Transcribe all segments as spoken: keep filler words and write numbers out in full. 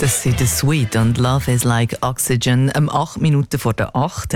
Das sind The Sweet und Love is like Oxygen. Um acht Minuten vor der acht.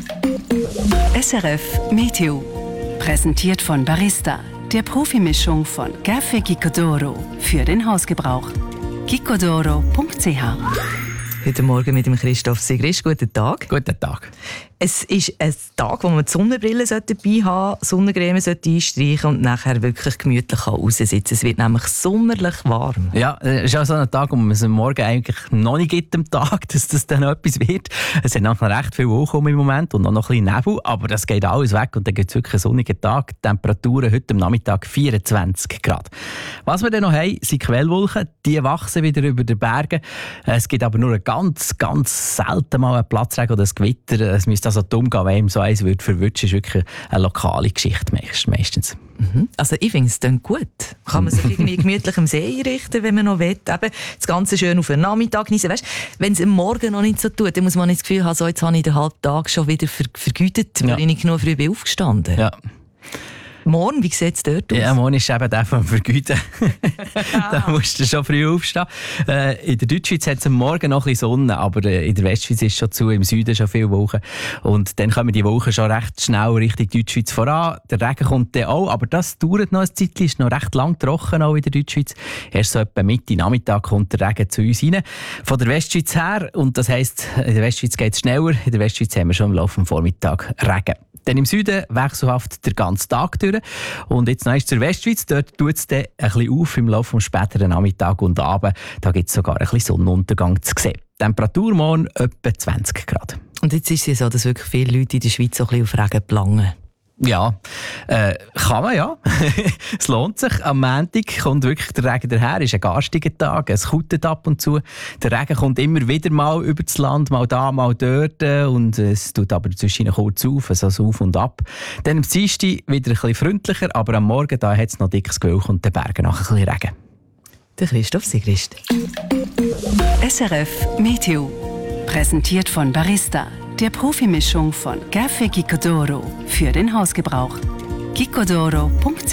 S R F Meteo. Präsentiert von Barista, der Profimischung von Café Gicodoro für den Hausgebrauch. gicodoro punkt c h. Heute Morgen mit dem Christoph Sigrist. Guten Tag. Guten Tag. Es ist ein Tag, wo man die Sonnenbrille dabei haben sollte, Sonnencreme einstreichen und nachher wirklich gemütlich raussitzen kann. Es wird nämlich sommerlich warm. Ja, es ist auch so ein Tag, wo man es am Morgen eigentlich noch nicht gibt am Tag, dass das dann etwas wird. Es hat nachher recht viel Wolken im Moment und auch noch ein bisschen Nebel, aber das geht alles weg und dann gibt es wirklich einen sonnigen Tag. Die Temperaturen heute am Nachmittag vierundzwanzig Grad. Was wir dann noch haben, sind Quellwolken. Die wachsen wieder über den Bergen. Es gibt aber nur einen ganz, ganz selten mal einen Platzregen oder ein Gewitter. Es müsste also dumm gehen, wenn ihm so eins würde verwutschen. Das ist wirklich eine lokale Geschichte meistens. Mhm. Also ich finde es dann gut. Kann man sich irgendwie gemütlich am See einrichten, wenn man noch will. Eben das Ganze schön auf den Nachmittag genießen. Weißt, wenn es am Morgen noch nicht so tut, dann muss man nicht das Gefühl haben, so, jetzt habe ich den halben Tag schon wieder ver- vergütet, weil ja. ich nicht genug früh bin aufgestanden. Ja. Morgen, wie sieht es dort aus? Ja, morgen ist eben der vom Vergüten. Da musst du schon früh aufstehen. Äh, in der Deutschschweiz hat es am Morgen noch ein bisschen Sonne, aber äh, in der Westschweiz ist es schon zu, im Süden schon viele Wolken. Und dann kommen die Wolken schon recht schnell Richtung Deutschschweiz voran. Der Regen kommt dann auch, aber das dauert noch ein Zeitchen, ist noch recht lang trocken auch in der Deutschschweiz. Erst so etwa Mitte Nachmittag kommt der Regen zu uns rein. Von der Westschweiz her, und das heisst, in der Westschweiz geht es schneller, in der Westschweiz haben wir schon im Laufe des Vormittags Regen. Dann im Süden wechselhaft den ganzen Tag durch. Und jetzt noch zur Westschweiz. Dort tut es dann ein bisschen auf im Laufe des späteren Nachmittag und Abend. Da gibt es sogar ein bisschen Sonnenuntergang zu sehen. Temperatur morgen etwa zwanzig Grad. Und jetzt ist es ja so, dass wirklich viele Leute in der Schweiz so ein bisschen auf Regen planen. Ja, äh, kann man ja. Es lohnt sich. Am Montag kommt wirklich der Regen daher. Es ist ein garstiger Tag, es kutet ab und zu. Der Regen kommt immer wieder mal über das Land, mal da, mal dort. Und es tut aber zwischen kurz auf, also auf und ab. Dann am Dienstag wieder ein bisschen freundlicher, aber am Morgen da hat es noch dickes Gewölk und den Bergen nachher ein bisschen Regen. Der Christoph Sigrist. S R F Meteo. Präsentiert von Barista, der Profimischung von Café Gicodoro für den Hausgebrauch. gicodoro punkt c h